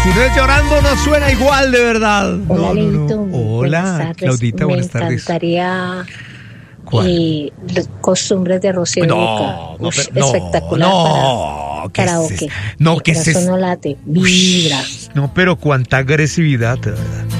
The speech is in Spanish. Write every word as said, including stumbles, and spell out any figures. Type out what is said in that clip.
Si no es llorando, no suena igual, de verdad. Hola, no, no, no. Leito. Hola, Buenas tardes. Claudita, buenas tardes. Me encantaría ¿Cuál? eh, los costumbres de Rocío No, Dúrcal. no, Uf, pero- no, espectacular no, ¿qué para es karaoke. eso? No, Mi ¿qué es corazón eso? no late, vibra. No, pero cuánta agresividad, de verdad.